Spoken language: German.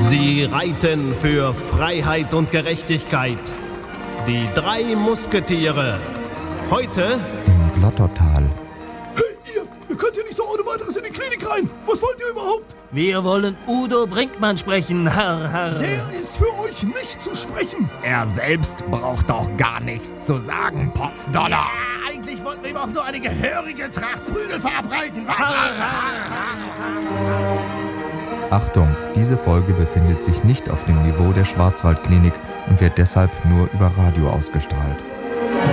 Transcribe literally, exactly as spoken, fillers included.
Sie reiten für Freiheit und Gerechtigkeit. Die drei Musketiere. Heute im Glottertal. Hey, ihr! Ihr könnt hier nicht so ohne weiteres in die Klinik rein! Was wollt ihr überhaupt? Wir wollen Udo Brinkmann sprechen, Herr, Herr. Der ist für euch nicht zu sprechen! Er selbst braucht doch gar nichts zu sagen, Potzdollar! Ja, eigentlich wollten wir ihm auch nur eine gehörige Tracht Prügel verabreichen. Achtung, diese Folge befindet sich nicht auf dem Niveau der Schwarzwaldklinik und wird deshalb nur über Radio ausgestrahlt.